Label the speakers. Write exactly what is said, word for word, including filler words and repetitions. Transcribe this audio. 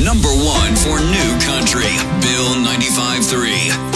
Speaker 1: number one for new country, Bill ninety-five point three.